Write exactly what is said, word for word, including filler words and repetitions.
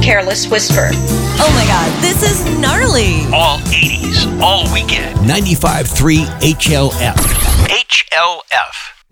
Careless Whisper. Oh my God, this is gnarly. All eighties, all weekend. ninety-five point three H L F. H L F.